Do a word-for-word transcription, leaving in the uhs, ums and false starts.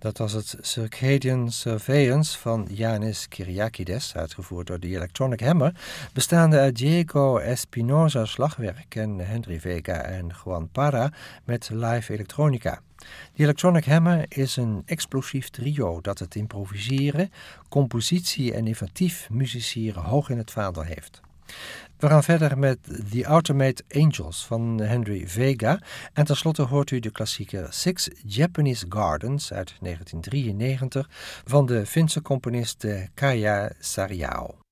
Dat was het Circadian Surveillance van Yanis Kyriakides, uitgevoerd door de Electronic Hammer, bestaande uit Diego Espinosa slagwerk en Henry Vega en Juan Parra met live elektronica. De Electronic Hammer is een explosief trio dat het improviseren, compositie en inventief musiceren hoog in het vaandel heeft. We gaan verder met The Automate Angels van Henry Vega en tenslotte hoort u de klassieker Six Japanese Gardens uit negentien drieënnegentig van de Finse componist Kaija Saariaho.